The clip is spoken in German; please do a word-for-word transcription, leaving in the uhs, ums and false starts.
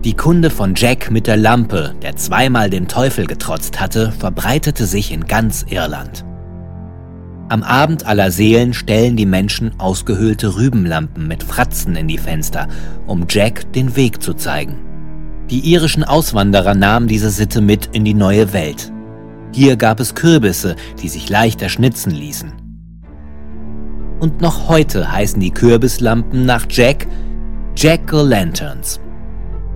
Die Kunde von Jack mit der Lampe, der zweimal dem Teufel getrotzt hatte, verbreitete sich in ganz Irland. Am Abend aller Seelen stellen die Menschen ausgehöhlte Rübenlampen mit Fratzen in die Fenster, um Jack den Weg zu zeigen. Die irischen Auswanderer nahmen diese Sitte mit in die neue Welt. Hier gab es Kürbisse, die sich leichter schnitzen ließen. Und noch heute heißen die Kürbislampen nach Jack Jack-o'-Lanterns.